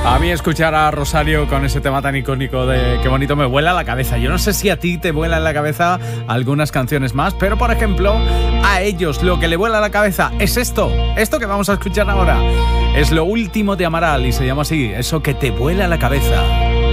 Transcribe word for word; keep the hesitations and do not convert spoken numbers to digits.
A mí escuchar a Rosario con ese tema tan icónico de Qué bonito me vuela la cabeza. Yo no sé si a ti te vuela en la cabeza algunas canciones más, pero por ejemplo, a ellos lo que le vuela la cabeza es esto. Esto que vamos a escuchar ahora. Es lo último de Amaral y se llama así, eso que te vuela la cabeza.